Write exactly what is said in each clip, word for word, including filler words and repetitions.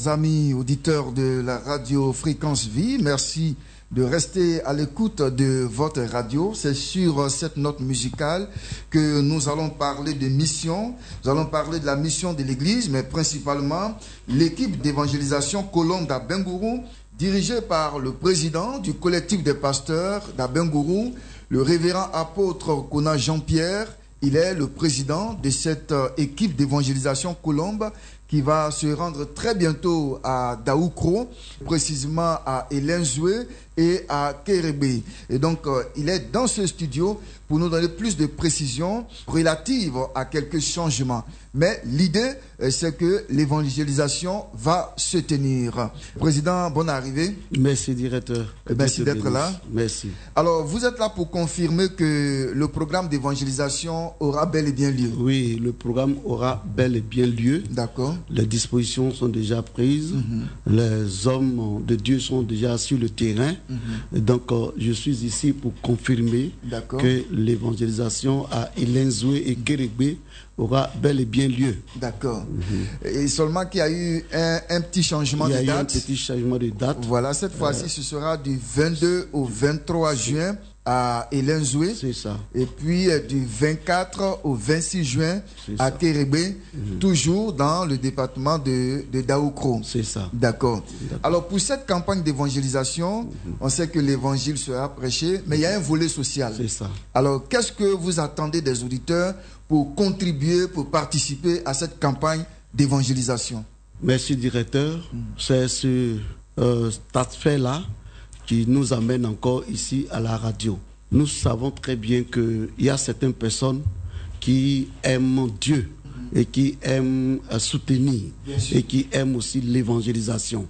Amis auditeurs de la radio Fréquence Vie, merci de rester à l'écoute de votre radio. C'est sur cette note musicale que nous allons parler de mission. Nous allons parler de la mission de l'Église, mais principalement l'équipe d'évangélisation Colombe d'Abengourou, dirigée par le président du collectif des pasteurs d'Abengourou, le révérend apôtre Kona Jean-Pierre. Il est le président de cette équipe d'évangélisation Colombe qui va se rendre très bientôt à Daoukro, précisément à Elenzoué et à Kérébe. Et donc, euh, il est dans ce studio pour nous donner plus de précisions relatives à quelques changements. Mais l'idée, euh, c'est que l'évangélisation va se tenir. Président, bonne arrivée. Merci, directeur. Merci d'être là. Merci. Alors, vous êtes là pour confirmer que le programme d'évangélisation aura bel et bien lieu. Oui, le programme aura bel et bien lieu. D'accord. Les dispositions sont déjà prises. Mm-hmm. Les hommes de Dieu sont déjà sur le terrain. Mm-hmm. Donc, euh, je suis ici pour confirmer que l'évangélisation à Elenzoué et Kérébe aura bel et bien lieu. D'accord. Mm-hmm. Et seulement qu'il y a eu un, un petit changement de date. Il y a eu un petit changement de date. Voilà, cette fois-ci, euh... ce sera du vingt-deux au vingt-trois juin à Elenzoué. C'est ça. Et puis euh, du vingt-quatre au vingt-six juin à Kérébe, mm-hmm. toujours dans le département de, de Daoukro. C'est ça. D'accord. Alors pour cette campagne d'évangélisation, mm-hmm. on sait que l'évangile sera prêché, mais il y a un volet social. C'est ça. Alors qu'est-ce que vous attendez des auditeurs pour contribuer, pour participer à cette campagne d'évangélisation? Merci, directeur. Mm-hmm. C'est ce euh, aspect-là qui nous amène encore ici à la radio. Nous savons très bien qu'il y a certaines personnes qui aiment Dieu et qui aiment soutenir et qui aiment aussi l'évangélisation.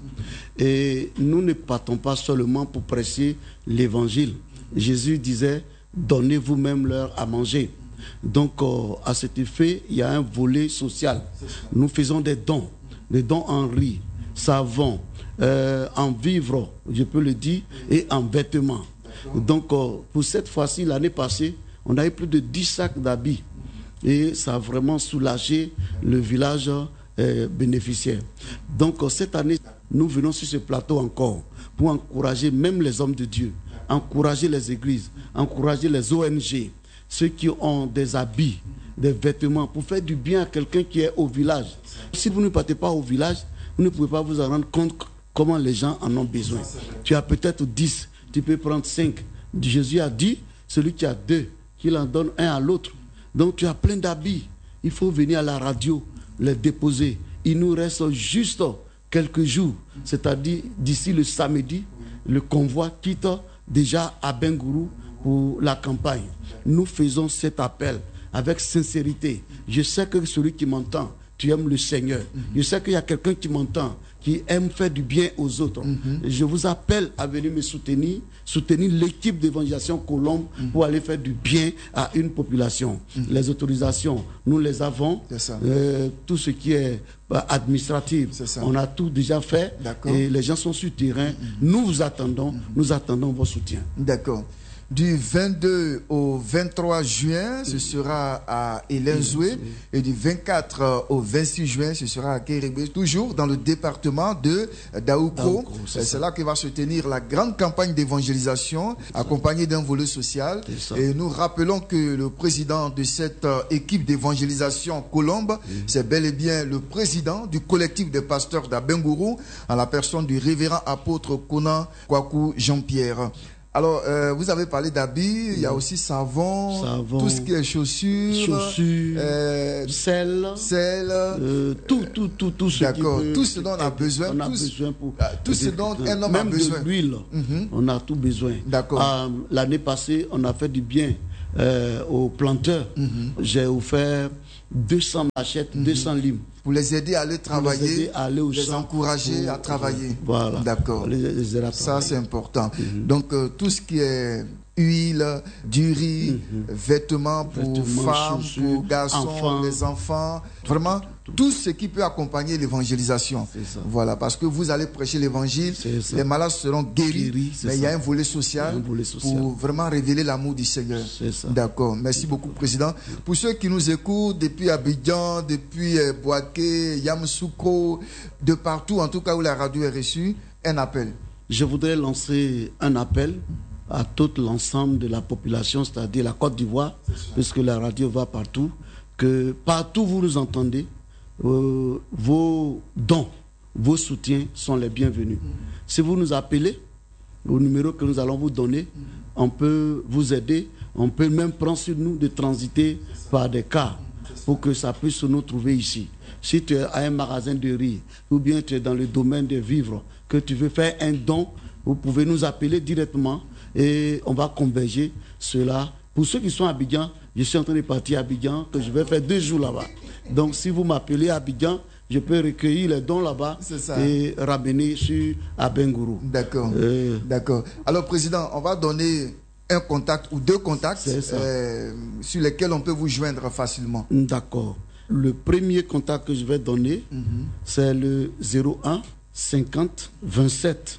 Et nous ne partons pas seulement pour prêcher l'évangile. Jésus disait, donnez vous-même leur à manger. Donc, euh, à cet effet, il y a un volet social. Nous faisons des dons, des dons en riz, savon, Euh, en vivres, je peux le dire, et en vêtements. Donc, euh, pour cette fois-ci, l'année passée, on a eu plus de dix sacs d'habits. Et ça a vraiment soulagé le village euh, bénéficiaire. Donc, euh, cette année, nous venons sur ce plateau encore pour encourager même les hommes de Dieu, encourager les églises, encourager les O N G, ceux qui ont des habits, des vêtements, pour faire du bien à quelqu'un qui est au village. Si vous ne partez pas au village, vous ne pouvez pas vous en rendre compte comment les gens en ont besoin. Tu as peut-être dix, tu peux prendre cinq. Jésus a dit, celui qui a deux, qu'il en donne un à l'autre. Donc tu as plein d'habits. Il faut venir à la radio, les déposer. Il nous reste juste quelques jours, c'est-à-dire d'ici le samedi, le convoi quitte déjà à Abengourou pour la campagne. Nous faisons cet appel avec sincérité. Je sais que celui qui m'entend, tu aimes le Seigneur. Mm-hmm. Je sais qu'il y a quelqu'un qui m'entend, qui aime faire du bien aux autres. Mm-hmm. Je vous appelle à venir me soutenir, soutenir l'équipe d'évangélisation Colombe mm-hmm. pour aller faire du bien à une population. Mm-hmm. Les autorisations, nous les avons. Euh, tout ce qui est bah, administratif, on a tout déjà fait. Et les gens sont sur le terrain. Mm-hmm. Nous vous attendons, mm-hmm. nous attendons vos soutiens. D'accord. Du vingt-deux au vingt-trois juin, ce sera à Elenzoué, et du vingt-quatre au vingt-six juin, ce sera à Kérébe, toujours dans le département de Daoukro. C'est, c'est là que va se tenir la grande campagne d'évangélisation, accompagnée d'un volet social. Et nous rappelons que le président de cette équipe d'évangélisation Colombe, mmh. c'est bel et bien le président du collectif des pasteurs d'Abengourou, en la personne du révérend apôtre Kona Kwaku Jean-Pierre. Alors, euh, vous avez parlé d'habits, il y a aussi savon, savon, tout ce qui est chaussures, chaussures euh, sel, sel euh, tout, tout, tout, tout ce D'accord, peut, tout ce dont on a besoin, on a tout, besoin pour, tout ce dont de, un homme a besoin. Même de l'huile, mm-hmm. on a tout besoin. D'accord. Euh, l'année passée, on a fait du bien euh, aux planteurs. Mm-hmm. J'ai offert deux cents machettes, mm-hmm. deux cents limes. Pour les aider à aller travailler, les, aider à aller au les champ, encourager pour, à travailler. Voilà. D'accord. Les, les Ça, c'est important. Mm-hmm. Donc, euh, tout ce qui est huile, du riz, mm-hmm. vêtements pour vêtements, femmes, chaussures, pour garçons, enfants. Les enfants. Vraiment, tout ce qui peut accompagner l'évangélisation. Voilà, parce que vous allez prêcher l'évangile, les malades seront guéris, Guéri, mais il y a un volet social, un volet social pour vraiment révéler l'amour du Seigneur. D'accord, merci beaucoup, Président. Pour ceux qui nous écoutent depuis Abidjan, depuis euh, Boaké, Yamoussoukro, de partout, en tout cas où la radio est reçue, un appel. Je voudrais lancer un appel à tout l'ensemble de la population, c'est-à-dire la Côte d'Ivoire, puisque la radio va partout, que partout vous nous entendez, euh, vos dons, vos soutiens sont les bienvenus. Mm. Si vous nous appelez au numéro que nous allons vous donner, mm. on peut vous aider, on peut même prendre sur nous de transiter par des cars pour que ça puisse nous trouver ici. Si tu es à un magasin de riz ou bien tu es dans le domaine des vivres, que tu veux faire un don, vous pouvez nous appeler directement et on va converger cela. Pour ceux qui sont à Abidjan, je suis en train de partir à Abidjan, que je vais faire deux jours là-bas. Donc si vous m'appelez à Abidjan, je peux recueillir les dons là-bas et ramener sur Abengourou. D'accord. Euh... D'accord. Alors, Président, on va donner un contact ou deux contacts euh, sur lesquels on peut vous joindre facilement. D'accord. Le premier contact que je vais donner, mm-hmm. c'est le zéro un cinquante vingt-sept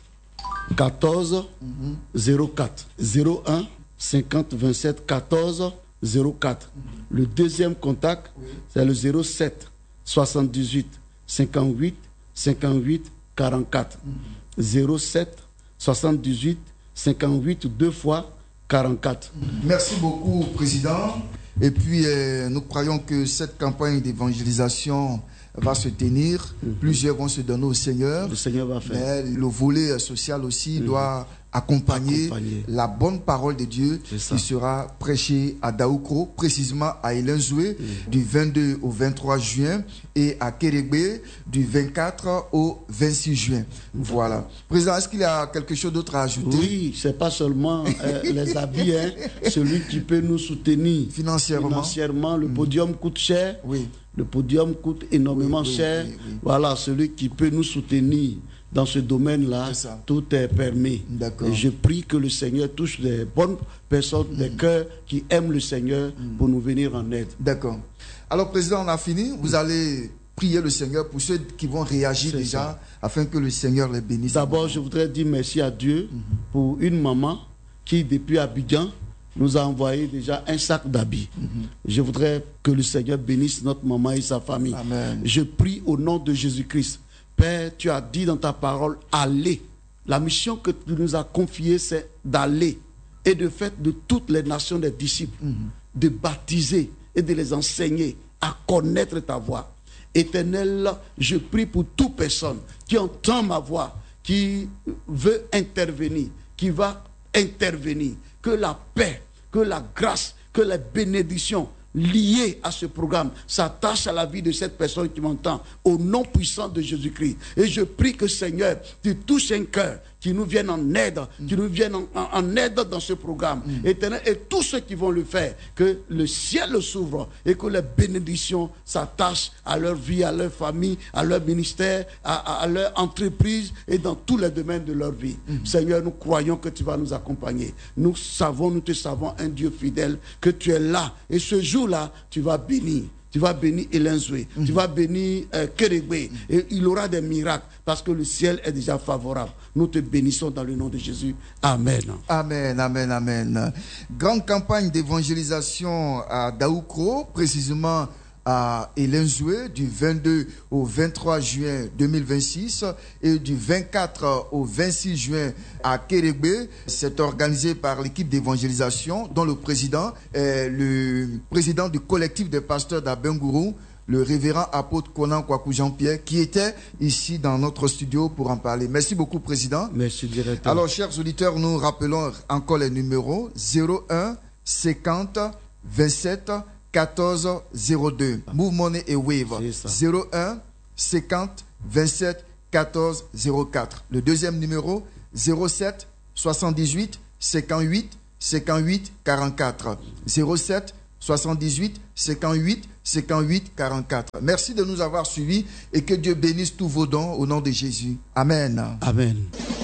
quatorze zéro quatre. zéro un cinquante vingt-sept quatorze zéro quatre. Le deuxième contact, oui. c'est le zéro sept soixante-dix-huit cinquante-huit cinquante-huit quarante-quatre. Mm-hmm. zéro sept soixante-dix-huit cinquante-huit deux fois quarante-quatre. Merci beaucoup, Président. Et puis, euh, nous croyons que cette campagne d'évangélisation va se tenir. Mm-hmm. Plusieurs vont se donner au Seigneur. Le Seigneur va faire. Mais le volet social aussi mm-hmm. doit accompagner, accompagner la bonne parole de Dieu qui sera prêchée à Daoukro, précisément à Elenzoué, mm. du vingt-deux au vingt-trois juin, et à Kérégbé du vingt-quatre au vingt-six juin. Voilà. Président, est-ce qu'il y a quelque chose d'autre à ajouter? Oui, c'est pas seulement euh, les habits, hein, celui qui peut nous soutenir financièrement. Financièrement, le podium mm. coûte cher. Oui. Le podium coûte énormément oui, oui, cher. Oui, oui. Voilà, celui qui peut nous soutenir dans ce domaine-là, tout est permis. Et je prie que le Seigneur touche les bonnes personnes, mm. des cœurs qui aiment le Seigneur mm. pour nous venir en aide. D'accord. Alors, Président, on a fini. Vous allez prier le Seigneur pour ceux qui vont réagir déjà, ça. afin que le Seigneur les bénisse. D'abord, je voudrais dire merci à Dieu mm-hmm. pour une maman qui, depuis Abidjan, nous a envoyé déjà un sac d'habits. Mm-hmm. Je voudrais que le Seigneur bénisse notre maman et sa famille. Amen. Je prie au nom de Jésus-Christ. Père, tu as dit dans ta parole, allez. La mission que tu nous as confiée, c'est d'aller et de faire de toutes les nations des disciples, mm-hmm. de baptiser et de les enseigner à connaître ta voix. Éternel, je prie pour toute personne qui entend ma voix, qui veut intervenir, qui va intervenir, que la paix, que la grâce, que les bénédictions liées à ce programme s'attachent à la vie de cette personne qui m'entend, au nom puissant de Jésus-Christ. Et je prie que, Seigneur, tu touches un cœur, qui nous vienne en aide, mm. qui nous vienne en, en, en aide dans ce programme. Mm. Éternel, et tous ceux qui vont le faire, que le ciel s'ouvre et que les bénédictions s'attachent à leur vie, à leur famille, à leur ministère, à, à, à leur entreprise et dans tous les domaines de leur vie. Mm. Seigneur, nous croyons que tu vas nous accompagner. Nous savons, nous te savons un Dieu fidèle, que tu es là. Et ce jour-là, tu vas bénir. Tu vas bénir Elenzoué, mm-hmm. tu vas bénir euh, Kérégbé, mm-hmm. et il aura des miracles parce que le ciel est déjà favorable. Nous te bénissons dans le nom de Jésus. Amen. Amen, amen, amen. Grande campagne d'évangélisation à Daoukro, précisément à Elenzoué, du vingt-deux au vingt-trois juin deux mille vingt-six et du vingt-quatre au vingt-six juin à Kérégbé. C'est organisé par l'équipe d'évangélisation dont le président est le président du collectif des pasteurs d'Abengourou, le révérend apôtre Konan Kwaku Jean-Pierre, qui était ici dans notre studio pour en parler. Merci beaucoup, Président. Merci, directeur. Alors, chers auditeurs, nous rappelons encore les numéros zéro un cinquante vingt-sept quatorze zéro deux. Move Money et Wave. zéro un cinquante vingt-sept quatorze zéro quatre. Le deuxième numéro zéro sept soixante-dix-huit cinquante-huit cinquante-huit quarante-quatre. zéro sept soixante-dix-huit cinquante-huit cinquante-huit quarante-quatre. Merci de nous avoir suivis et que Dieu bénisse tous vos dons au nom de Jésus. Amen. Amen.